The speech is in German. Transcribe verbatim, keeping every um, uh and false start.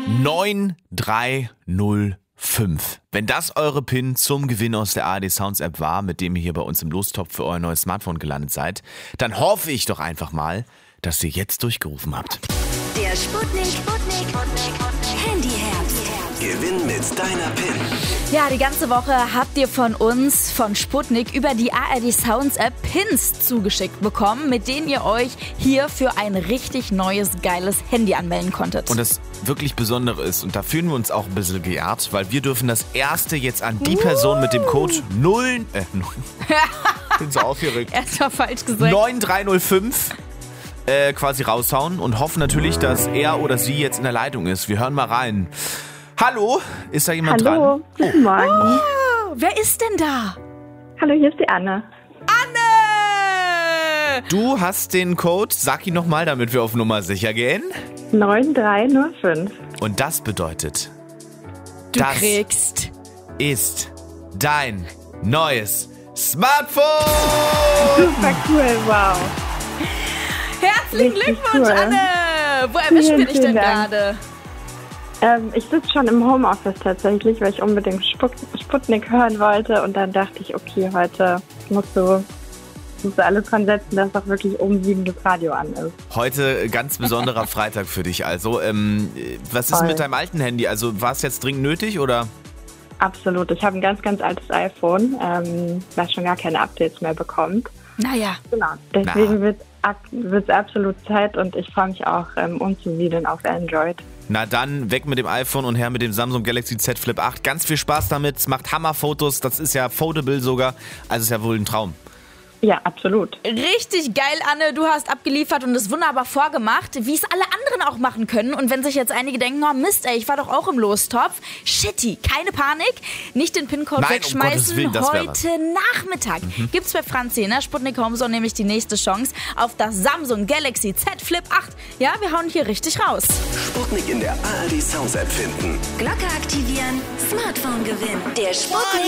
neun drei null fünf. Wenn das eure PIN zum Gewinn aus der A R D Sounds App war, mit dem ihr hier bei uns im Lostopf für euer neues Smartphone gelandet seid, dann hoffe ich doch einfach mal, dass ihr jetzt durchgerufen habt. Der Sputnik, Sputnik, Handyherz. Gewinn mit deiner PIN. Ja, die ganze Woche habt ihr von uns, von Sputnik, über die A R D Sounds App Pins zugeschickt bekommen, mit denen ihr euch hier für ein richtig neues, geiles Handy anmelden konntet. Und das wirklich Besondere ist, und da fühlen wir uns auch ein bisschen geehrt, weil wir dürfen das erste jetzt an die Person mit dem Code null, äh, ich bin so aufgeregt. Erstmal falsch gesagt. neun drei null fünf äh, quasi raushauen und hoffen natürlich, dass er oder sie jetzt in der Leitung ist. Wir hören mal rein. Hallo, ist da jemand Hallo, dran? guten Morgen. Oh, wer ist denn da? Hallo, hier ist die Anne. Anne! Du hast den Code, sag ihn nochmal, damit wir auf Nummer sicher gehen. neun drei null fünf. Und das bedeutet, Du das kriegst... ist dein neues Smartphone! Super cool, wow. Herzlichen Richtig Glückwunsch, cool. Anne! Wo erwischen Vielen, wir dich denn vielen Dank. gerade? Ähm, ich sitze schon im Homeoffice tatsächlich, weil ich unbedingt Sput Sputnik hören wollte. Und dann dachte ich, okay, heute musst du, musst du alles dran setzen, dass auch wirklich um sieben das Radio an ist. Heute ganz besonderer Freitag für dich also. Ähm, was ist Voll. mit deinem alten Handy? Also war es jetzt dringend nötig oder? Absolut. Ich habe ein ganz, ganz altes iPhone, ähm, das schon gar keine Updates mehr bekommt. Naja, Genau. Deswegen wird es absolut Zeit und ich freue mich auch ähm, umzusiedeln auf Android. Na dann, weg mit dem iPhone und her mit dem Samsung Galaxy Z Flip acht. Ganz viel Spaß damit, es macht Hammerfotos, das ist ja Foldable sogar, also ist ja wohl ein Traum. Ja, absolut. richtig geil, Anne. Du hast abgeliefert und es wunderbar vorgemacht, wie es alle anderen auch machen können. Und wenn sich jetzt einige denken, oh Mist, ey, ich war doch auch im Lostopf. Shitty, keine Panik. Nicht den PIN-Code Nein, um wegschmeißen. Gottes Willen, das wär Heute was. Nachmittag gibt's bei Franzi in der Sputnik Homezone nämlich die nächste Chance auf das Samsung Galaxy Z Flip acht. Ja, wir hauen hier richtig raus. Sputnik in der A R D Sounds App finden. Glocke aktivieren, Smartphone gewinnen. Der Sputnik